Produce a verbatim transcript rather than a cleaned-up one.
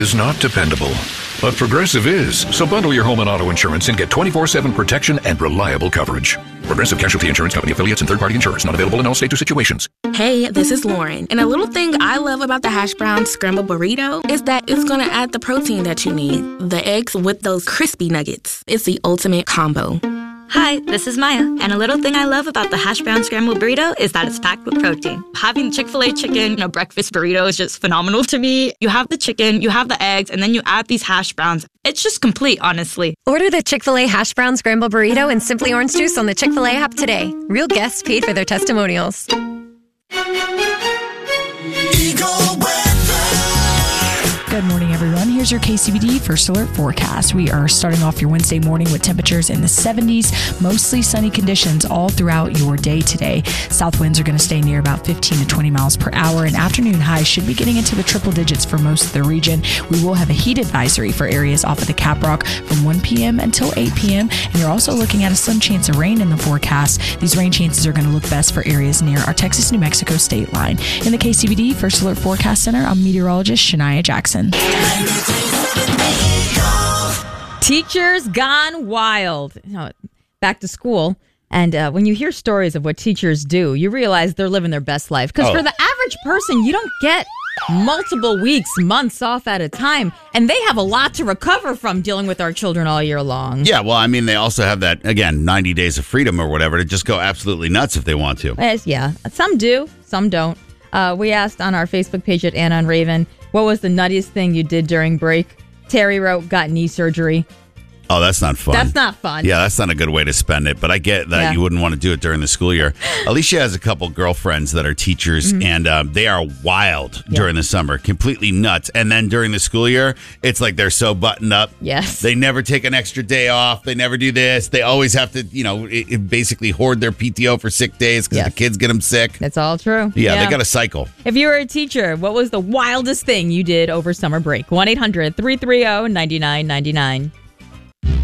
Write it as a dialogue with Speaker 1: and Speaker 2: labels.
Speaker 1: Is not dependable, but Progressive is. So bundle your home and auto insurance and get twenty-four seven protection and reliable coverage. Progressive Casualty Insurance Company affiliates and third-party insurers. Not available in all states or situations.
Speaker 2: Hey, this is Lauren. And a little thing I love about the hash brown scrambled burrito is that it's going to add the protein that you need. The eggs with those crispy nuggets. It's the ultimate combo.
Speaker 3: Hi, this is Maya, and a little thing I love about the hash brown scrambled burrito is that it's packed with protein. Having Chick-fil-A chicken in a breakfast burrito is just phenomenal to me. You have the chicken, you have the eggs, and then you add these hash browns. It's just complete, honestly.
Speaker 4: Order the Chick-fil-A hash brown scrambled burrito and Simply Orange Juice on the Chick-fil-A app today. Real guests paid for their testimonials.
Speaker 5: Good morning, everyone. Here's your K C B D First Alert forecast. We are starting off your Wednesday morning with temperatures in the seventies, mostly sunny conditions all throughout your day today. South winds are going to stay near about fifteen to twenty miles per hour, and afternoon highs should be getting into the triple digits for most of the region. We will have a heat advisory for areas off of the Caprock from one p.m. until eight p.m., and you're also looking at a slim chance of rain in the forecast. These rain chances are going to look best for areas near our Texas-New Mexico state line. In the K C B D First Alert Forecast Center, I'm meteorologist Shania Jackson.
Speaker 6: Teachers gone wild. You know, back to school. And uh, when you hear stories of what teachers do, you realize they're living their best life. Because
Speaker 7: Oh.
Speaker 6: for the average person, you don't get multiple weeks, months off at a time. And they have a lot to recover from dealing with our children all year long.
Speaker 7: Yeah, well, I mean, they also have that, again, ninety days of freedom or whatever to just go absolutely nuts if they want to.
Speaker 6: Yes, yeah, some do, some don't. Uh, we asked on our Facebook page at Anna and Raven, what was the nuttiest thing you did during break? Terry wrote, got knee surgery.
Speaker 7: Oh, that's not fun.
Speaker 6: That's not fun.
Speaker 7: Yeah, that's not a good way to spend it, but I get that
Speaker 6: Yeah.
Speaker 7: you wouldn't want to do it during the school year. Alicia has a couple girlfriends that are teachers,
Speaker 6: Mhm.
Speaker 7: and um, they are wild
Speaker 6: Yeah.
Speaker 7: during the summer, completely nuts. And then during the school year, it's like they're so buttoned up.
Speaker 6: Yes.
Speaker 7: They never take an extra day off. They never do this. They always have to, you know, it, it basically hoard their P T O for sick days because
Speaker 6: Yes.
Speaker 7: the kids get them sick.
Speaker 6: That's all true.
Speaker 7: Yeah, they got a cycle.
Speaker 6: If you were a teacher, what was the wildest thing you did over summer break? one eight hundred three three zero nine nine nine nine.